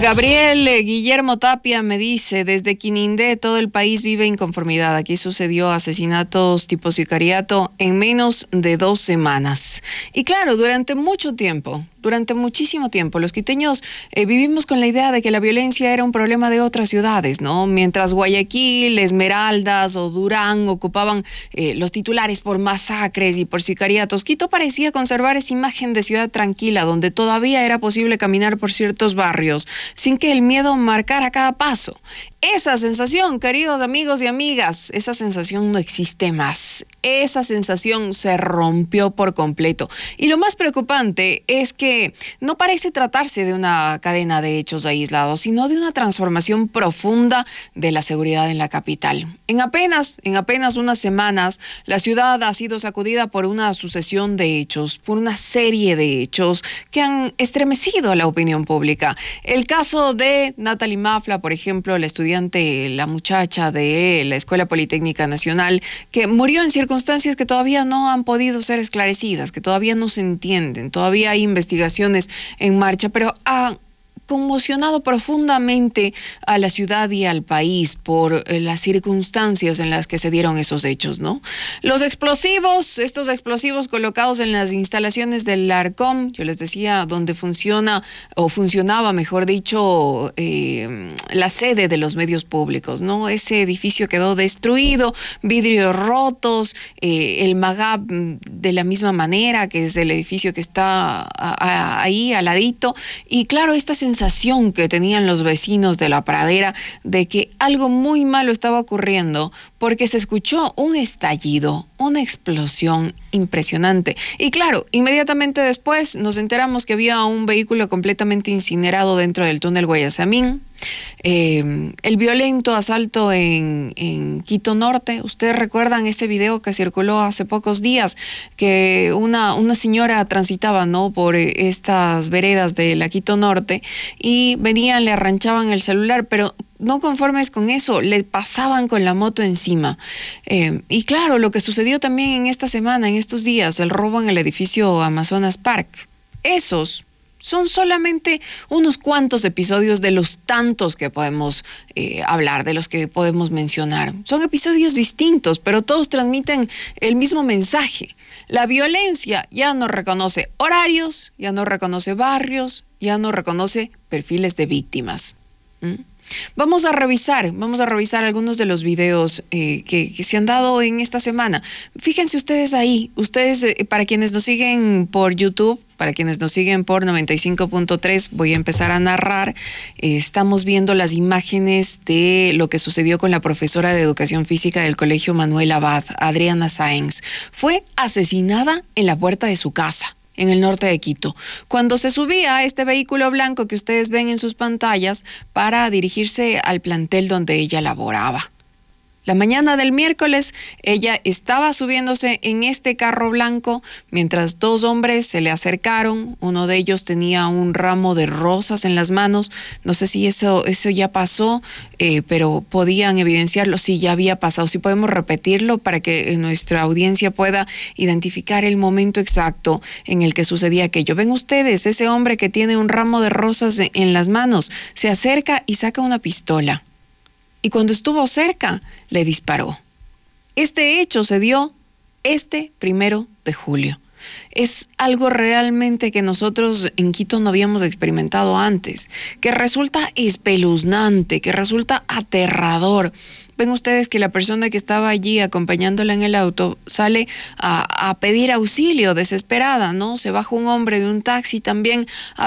Gabriel Guillermo Tapia me dice, desde Quinindé todo el país vive inconformidad. Aquí sucedió asesinatos tipo sicariato en menos de 2 semanas. Y claro, durante muchísimo tiempo, los quiteños vivimos con la idea de que la violencia era un problema de otras ciudades, ¿no? Mientras Guayaquil, Esmeraldas o Durán ocupaban los titulares por masacres y por sicariatos, Quito parecía conservar esa imagen de ciudad tranquila, donde todavía era posible caminar por ciertos barrios sin que el miedo marcara cada paso. Esa sensación, queridos amigos y amigas, esa sensación no existe más. Esa sensación se rompió por completo. Y lo más preocupante es que no parece tratarse de una cadena de hechos aislados, sino de una transformación profunda de la seguridad en la capital. En apenas unas semanas, la ciudad ha sido sacudida por una sucesión de hechos, por una serie de hechos que han estremecido a la opinión pública. El caso de Natalie Mafla, por ejemplo, la muchacha de la Escuela Politécnica Nacional, que murió en circunstancias que todavía no han podido ser esclarecidas, que todavía no se entienden, todavía hay investigaciones en marcha, pero ha conmocionado profundamente a la ciudad y al país por las circunstancias en las que se dieron esos hechos, ¿no? Estos explosivos colocados en las instalaciones del Arcom, yo les decía, donde funcionaba, mejor dicho, la sede de los medios públicos, ¿no? Ese edificio quedó destruido, vidrios rotos, el Magab de la misma manera, que es el edificio que está ahí al ladito, y claro, esta sensación que tenían los vecinos de la pradera de que algo muy malo estaba ocurriendo porque se escuchó un estallido, una explosión impresionante. Y claro, inmediatamente después nos enteramos que había un vehículo completamente incinerado dentro del túnel Guayasamín. El violento asalto en Quito Norte. Ustedes recuerdan ese video que circuló hace pocos días, que una señora transitaba, ¿no?, por estas veredas de la Quito Norte y venían, le arranchaban el celular, pero no conformes con eso, le pasaban con la moto encima. Y claro, lo que sucedió también en esta semana, en estos días, el robo en el edificio Amazonas Park. Esos son solamente unos cuantos episodios de los tantos que podemos hablar, de los que podemos mencionar. Son episodios distintos, pero todos transmiten el mismo mensaje. La violencia ya no reconoce horarios, ya no reconoce barrios, ya no reconoce perfiles de víctimas. Vamos a revisar algunos de los videos que se han dado en esta semana. Fíjense ustedes ahí, para quienes nos siguen por YouTube, para quienes nos siguen por 95.3, voy a empezar a narrar. Estamos viendo las imágenes de lo que sucedió con la profesora de Educación Física del Colegio Manuel Abad, Adriana Sáenz. Fue asesinada en la puerta de su casa, en el norte de Quito, cuando se subía a este vehículo blanco que ustedes ven en sus pantallas para dirigirse al plantel donde ella laboraba. La mañana del miércoles, ella estaba subiéndose en este carro blanco mientras 2 hombres se le acercaron. Uno de ellos tenía un ramo de rosas en las manos. No sé si eso ya pasó, pero podían evidenciarlo. Sí, ya había pasado. Sí, podemos repetirlo para que nuestra audiencia pueda identificar el momento exacto en el que sucedía aquello. Ven ustedes, ese hombre que tiene un ramo de rosas en las manos se acerca y saca una pistola. Y cuando estuvo cerca, le disparó. Este hecho se dio este 1 de julio. Es algo realmente que nosotros en Quito no habíamos experimentado antes, que resulta espeluznante, que resulta aterrador. Ven ustedes que la persona que estaba allí acompañándola en el auto sale a pedir auxilio desesperada, ¿no? Se baja un hombre de un taxi también